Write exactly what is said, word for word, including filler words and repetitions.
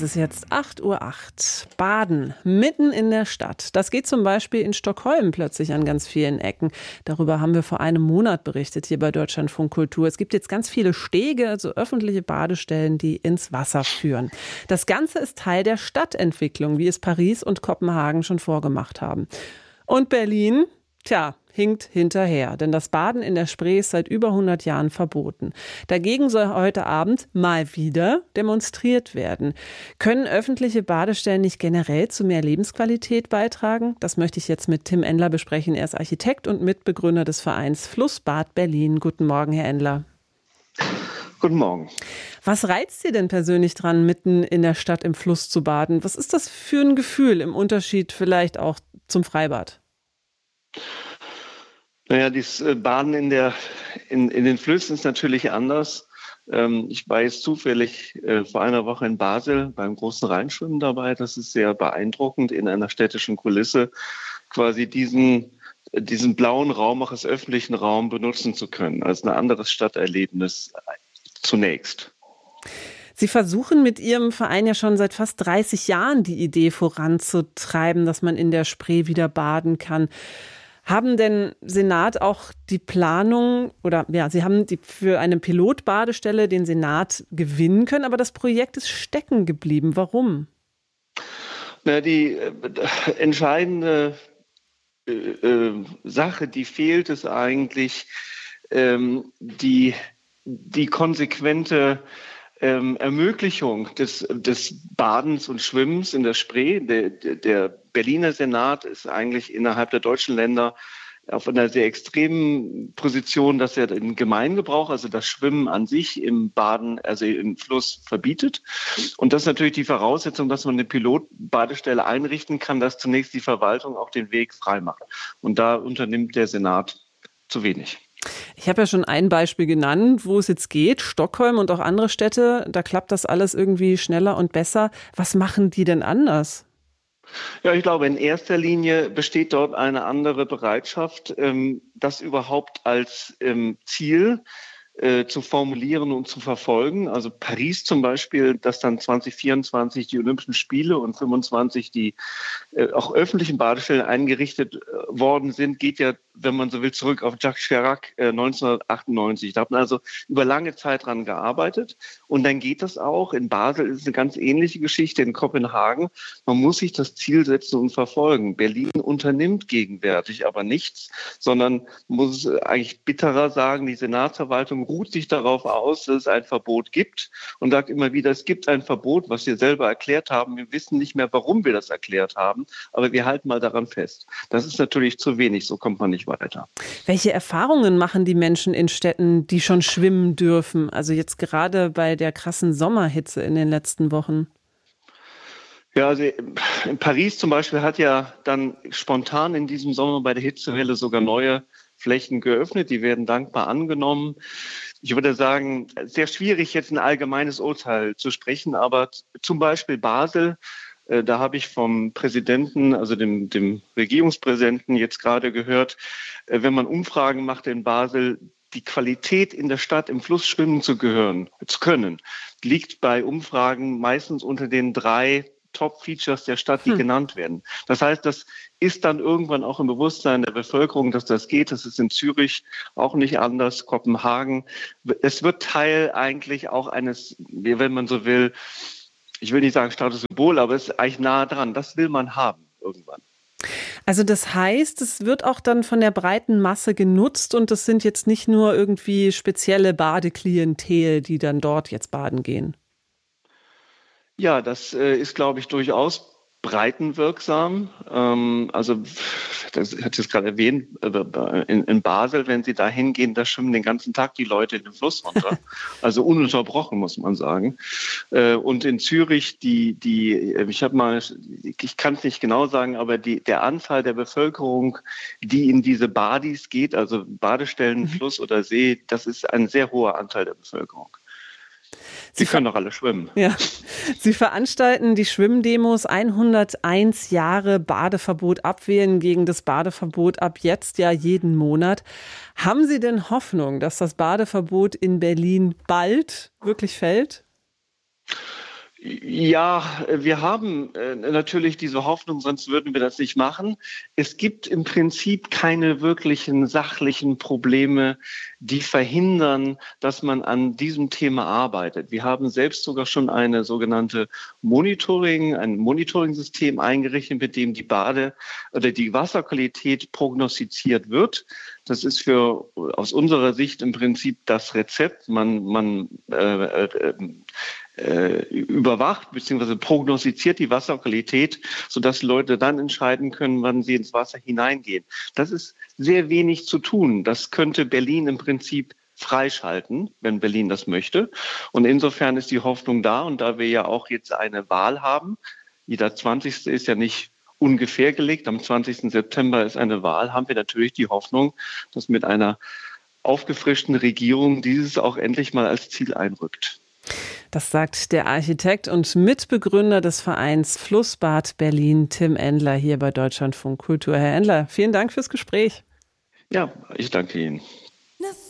ist jetzt acht Uhr acht. Baden, mitten in der Stadt. Das geht zum Beispiel in Stockholm plötzlich an ganz vielen Ecken. Darüber haben wir vor einem Monat berichtet hier bei Deutschlandfunk Kultur. Es gibt jetzt ganz viele Stege, also öffentliche Badestellen, die ins Wasser führen. Das Ganze ist Teil der Stadtentwicklung, wie es Paris und Kopenhagen schon vorgemacht haben. Und Berlin, tja, hinkt hinterher, denn das Baden in der Spree ist seit über hundert Jahren verboten. Dagegen soll heute Abend mal wieder demonstriert werden. Können öffentliche Badestellen nicht generell zu mehr Lebensqualität beitragen? Das möchte ich jetzt mit Tim Endler besprechen. Er ist Architekt und Mitbegründer des Vereins Flussbad Berlin. Guten Morgen, Herr Endler. Guten Morgen. Was reizt Sie denn persönlich dran, mitten in der Stadt im Fluss zu baden? Was ist das für ein Gefühl im Unterschied vielleicht auch zum Freibad? Naja, das Baden in, der, in, in den Flüssen ist natürlich anders. Ich war jetzt zufällig vor einer Woche in Basel beim großen Rheinschwimmen dabei. Das ist sehr beeindruckend, in einer städtischen Kulisse quasi diesen, diesen blauen Raum auch als öffentlichen Raum benutzen zu können, als ein anderes Stadterlebnis zunächst. Sie versuchen mit Ihrem Verein ja schon seit fast dreißig Jahren die Idee voranzutreiben, dass man in der Spree wieder baden kann. Haben denn Senat auch die Planung oder ja, Sie haben die für eine Pilotbadestelle den Senat gewinnen können, aber das Projekt ist stecken geblieben. Warum? Na, die äh, entscheidende äh, äh, Sache, die fehlt, ist eigentlich ähm, die, die konsequente ähm, Ermöglichung des, des Badens und Schwimmens in der Spree. Der, der Berliner Senat ist eigentlich innerhalb der deutschen Länder auf einer sehr extremen Position, dass er den Gemeingebrauch, also das Schwimmen an sich im Baden, also im Fluss verbietet. Und das ist natürlich die Voraussetzung, dass man eine Pilotbadestelle einrichten kann, dass zunächst die Verwaltung auch den Weg frei macht. Und da unternimmt der Senat zu wenig. Ich habe ja schon ein Beispiel genannt, wo es jetzt geht, Stockholm und auch andere Städte, da klappt das alles irgendwie schneller und besser. Was machen die denn anders? Ja, ich glaube, in erster Linie besteht dort eine andere Bereitschaft, das überhaupt als Ziel äh, zu formulieren und zu verfolgen. Also Paris zum Beispiel, dass dann zwanzig vierundzwanzig die Olympischen Spiele und fünfundzwanzig die äh, auch öffentlichen Badestellen eingerichtet äh, worden sind, geht ja, wenn man so will, zurück auf Jacques Chirac äh, neunzehnhundertachtundneunzig. Da hat man also über lange Zeit dran gearbeitet. Und dann geht das auch. In Basel ist es eine ganz ähnliche Geschichte, in Kopenhagen. Man muss sich das Ziel setzen und verfolgen. Berlin unternimmt gegenwärtig aber nichts, sondern muss eigentlich bitterer sagen, die Senatsverwaltung ruht sich darauf aus, dass es ein Verbot gibt und sagt immer wieder, es gibt ein Verbot, was wir selber erklärt haben. Wir wissen nicht mehr, warum wir das erklärt haben, aber wir halten mal daran fest. Das ist natürlich zu wenig, so kommt man nicht weiter. Welche Erfahrungen machen die Menschen in Städten, die schon schwimmen dürfen? Also jetzt gerade bei der krassen Sommerhitze in den letzten Wochen. Ja, also in Paris zum Beispiel hat ja dann spontan in diesem Sommer bei der Hitzewelle sogar neue Flächen geöffnet. Die werden dankbar angenommen. Ich würde sagen, sehr schwierig, jetzt ein allgemeines Urteil zu sprechen, aber zum Beispiel Basel, äh, da habe ich vom Präsidenten, also dem, dem Regierungspräsidenten jetzt gerade gehört, äh, wenn man Umfragen macht in Basel, die Qualität in der Stadt im Fluss schwimmen zu gehören, zu können, liegt bei Umfragen meistens unter den drei Top-Features der Stadt, die hm. genannt werden. Das heißt, das ist dann irgendwann auch im Bewusstsein der Bevölkerung, dass das geht. Das ist in Zürich auch nicht anders, Kopenhagen. Es wird Teil eigentlich auch eines, wenn man so will, ich will nicht sagen Statussymbol, aber es ist eigentlich nahe dran. Das will man haben irgendwann. Also das heißt, es wird auch dann von der breiten Masse genutzt und das sind jetzt nicht nur irgendwie spezielle Badeklientel, die dann dort jetzt baden gehen. Ja, das äh, ist, glaube ich, durchaus breitenwirksam. Ähm, also, das hat jetzt gerade erwähnt, äh, in, in Basel, wenn Sie da hingehen, da schwimmen den ganzen Tag die Leute in den Fluss runter. Also ununterbrochen, muss man sagen. Äh, und in Zürich, die, die, ich habe mal, ich kann es nicht genau sagen, aber die, der Anteil der Bevölkerung, die in diese Badis geht, also Badestellen, Fluss oder See, das ist ein sehr hoher Anteil der Bevölkerung. Sie können doch alle schwimmen. Ja. Sie veranstalten die Schwimmdemos hunderteins Jahre Badeverbot abwählen gegen das Badeverbot ab jetzt ja jeden Monat. Haben Sie denn Hoffnung, dass das Badeverbot in Berlin bald wirklich fällt? Ja, wir haben äh, natürlich diese Hoffnung, sonst würden wir das nicht machen. Es gibt im Prinzip keine wirklichen sachlichen Probleme, die verhindern, dass man an diesem Thema arbeitet. Wir haben selbst sogar schon eine sogenannte Monitoring, ein Monitoring-System eingerichtet, mit dem die Bade- oder die Wasserqualität prognostiziert wird. Das ist für aus unserer Sicht im Prinzip das Rezept. Man, man äh, äh, äh, überwacht bzw. prognostiziert die Wasserqualität, sodass Leute dann entscheiden können, wann sie ins Wasser hineingehen. Das ist sehr wenig zu tun. Das könnte Berlin im Prinzip freischalten, wenn Berlin das möchte. Und insofern ist die Hoffnung da. Und da wir ja auch jetzt eine Wahl haben, jeder zwanzigste ist ja nicht ungefähr gelegt. Am zwanzigsten September ist eine Wahl, haben wir natürlich die Hoffnung, dass mit einer aufgefrischten Regierung dieses auch endlich mal als Ziel einrückt. Das sagt der Architekt und Mitbegründer des Vereins Flussbad Berlin, Tim Endler, hier bei Deutschlandfunk Kultur. Herr Endler, vielen Dank fürs Gespräch. Ja, ich danke Ihnen.